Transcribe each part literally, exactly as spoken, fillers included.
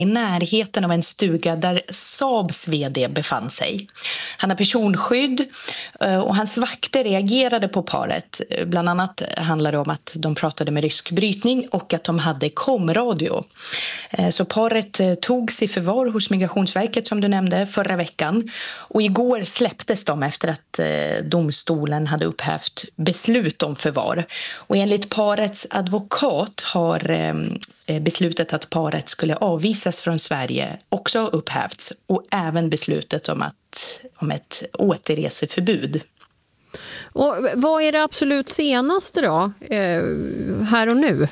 i närheten av en stuga där Saabs vd befann sig. Han har personskydd och hans vakter reagerade på paret. Bland annat handlar det om att de pratade med rysk brytning och att de hade komradio. Så paret togs i förvar hos Migrationsverket som du nämnde förra veckan. Och igår släpptes de efter att domstolen hade upphävt beslut om förvar. Och enligt parets advokat har beslutet att paret skulle avvisas från Sverige också upphävts. Och även beslutet om, att, om ett återreseförbud. Och vad är det absolut senaste då, eh, här och nu?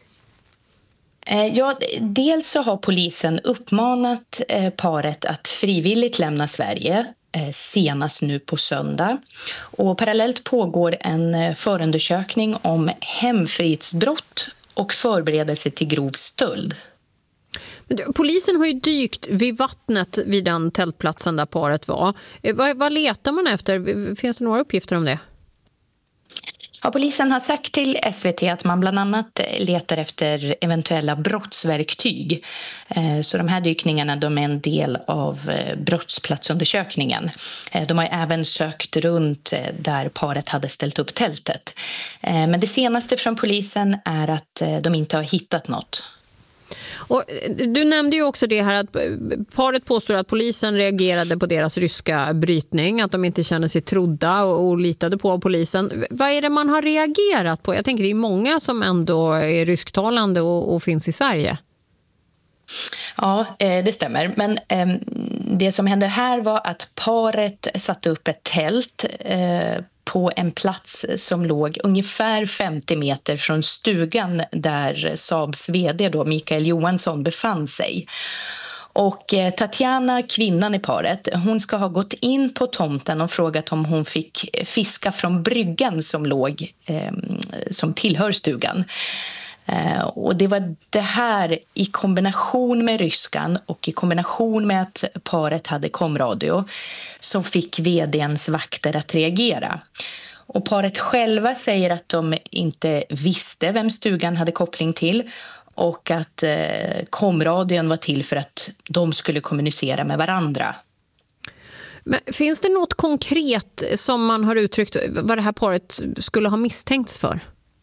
Ja, dels så har polisen uppmanat paret att frivilligt lämna Sverige senast nu på söndag. Och parallellt pågår en förundersökning om hemfridsbrott och förberedelse till grov stöld. Polisen har ju dykt vid vattnet vid den tältplatsen där paret var. Vad, vad letar man efter? Finns det några uppgifter om det? Ja, polisen har sagt till S V T att man bland annat letar efter eventuella brottsverktyg. Så de här dykningarna de är en del av brottsplatsundersökningen. De har även sökt runt där paret hade ställt upp tältet. Men det senaste från polisen är att de inte har hittat något. Och du nämnde ju också det här att paret påstår att polisen reagerade på deras ryska brytning, att de inte känner sig trodda och, och litade på polisen. Vad är det man har reagerat på? Jag tänker det är många som ändå är rysktalande och, och finns i Sverige. Ja, det stämmer. Men eh, det som hände här var att paret satte upp ett tält eh, på en plats som låg ungefär femtio meter från stugan där Saabs vd då, Mikael Johansson befann sig. Och eh, Tatjana, kvinnan i paret, hon ska ha gått in på tomten och frågat om hon fick fiska från bryggan som låg, eh, som tillhör stugan. Uh, och det var det här i kombination med ryskan och i kombination med att paret hade komradio som fick vdns vakter att reagera. Och paret själva säger att de inte visste vem stugan hade koppling till och att uh, komradion var till för att de skulle kommunicera med varandra. Men finns det något konkret som man har uttryckt vad det här paret skulle ha misstänkts för?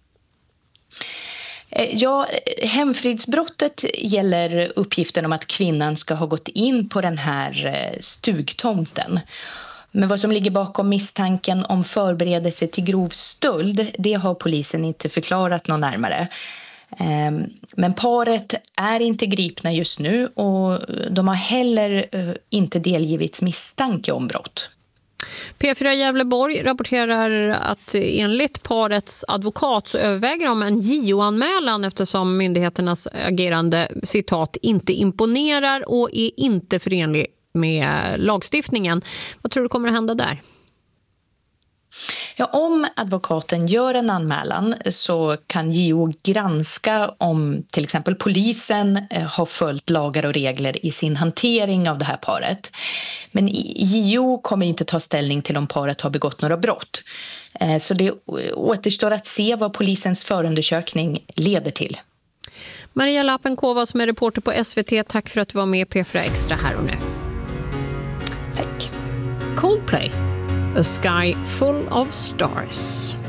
Ja, hemfridsbrottet gäller uppgiften om att kvinnan ska ha gått in på den här stugtomten. Men vad som ligger bakom misstanken om förberedelse till grov stöld, det har polisen inte förklarat någon närmare. Men paret är inte gripna just nu och de har heller inte delgivits misstanke om brott. P fyra Gävleborg rapporterar att enligt parets advokat så överväger de en J O-anmälan eftersom myndigheternas agerande, citat, inte imponerar och är inte förenlig med lagstiftningen. Vad tror du kommer att hända där? Ja, om advokaten gör en anmälan så kan J O granska om till exempel polisen har följt lagar och regler i sin hantering av det här paret. Men J O kommer inte ta ställning till om paret har begått några brott. Så det återstår att se vad polisens förundersökning leder till. Maria Lappenkova som är reporter på S V T, tack för att du var med i P fyra Extra här och nu. Tack. Coldplay. A Sky Full of Stars.